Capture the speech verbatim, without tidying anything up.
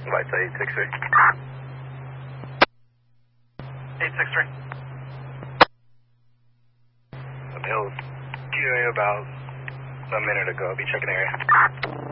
Lights eight six three. eight six three. The Hills, queuing about a minute ago. I'll be checking the area.